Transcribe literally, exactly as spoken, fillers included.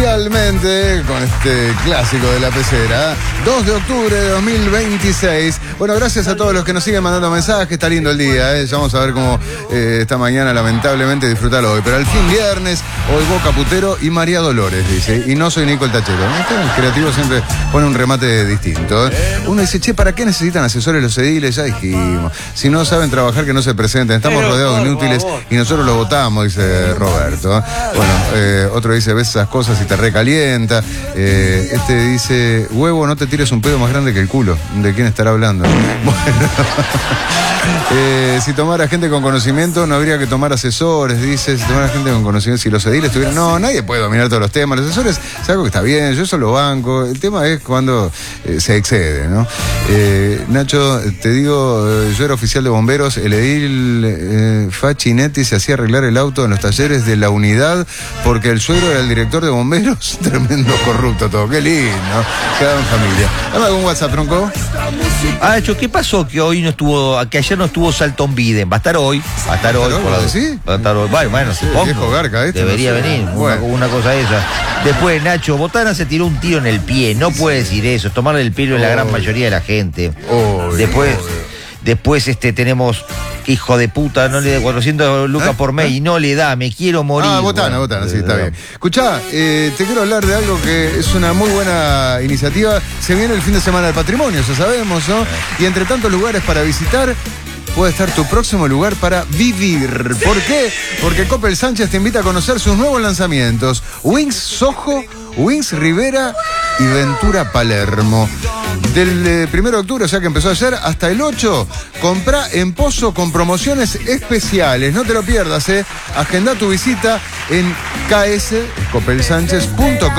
oficialmente con este clásico de la pecera, dos de octubre de dos mil veintiséis. Bueno, gracias a todos los que nos siguen mandando mensajes, está lindo el día, ¿eh? Ya vamos a ver cómo eh, esta mañana, lamentablemente, disfrutarlo hoy. Pero al fin viernes, hoy Boca Putero y María Dolores, dice, y no soy Nico el Tachero. ¿No? El creativo siempre pone un remate distinto, ¿eh? Uno dice, che, ¿para qué necesitan asesores los ediles? Ya dijimos, si no saben trabajar, que no se presenten, estamos Pero, rodeados de inútiles y nosotros lo votamos, dice Roberto. Bueno, eh, otro dice, ves esas cosas y te recalienta. Eh, este dice, huevo, no te tires un pedo más grande que el culo. ¿De quién estará hablando? Bueno, eh, si tomara gente con conocimiento, no habría que tomar asesores, dice. Si tomara gente con conocimiento, si los ediles tuvieran... No, nadie puede dominar todos los temas. Los asesores es algo que está bien, yo eso lo banco. El tema es cuando eh, se excede, ¿no? Eh, Nacho, te digo, eh, yo era oficial de bomberos, el edil eh, Fachinetti se hacía arreglar el auto en los talleres de la unidad porque el suegro era el director de bomberos. Tremendo corrupto todo, qué lindo, quedaba en familia. Dame algún WhatsApp, tronco. Ah, Nacho, ¿qué pasó que hoy no estuvo, que ayer no estuvo Salton Biden? Va a estar hoy, va a estar hoy. ¿Por la, ¿sí? Va a estar hoy, bueno, bueno, sí, supongo. Viejo garca este, Debería no sé. venir, Bueno. una, una cosa esa. Después, Nacho, Botana se tiró un tiro en el pie, no puede decir eso, es tomarle el pelo a la gran mayoría de la gente. Obvio, después, obvio. después este tenemos... Hijo de puta, no le da cuatrocientos lucas ¿Eh? por mes y no le da, me quiero morir. Ah, Botana, bueno, Botana, sí, eh, está bien. Escuchá, eh, te quiero hablar de algo que es una muy buena iniciativa. Se viene el fin de semana del patrimonio, ya sabemos, ¿no? Y entre tantos lugares para visitar, puede estar tu próximo lugar para vivir. ¿Por qué? Porque Coppel Sánchez te invita a conocer sus nuevos lanzamientos. Wings Soho, Wings Rivera y Ventura Palermo. Del eh, primero de octubre, o sea que empezó ayer, hasta el ocho, comprá en Pozo con promociones especiales. No te lo pierdas, ¿eh? Agenda tu visita en k s coppel sánchez punto com.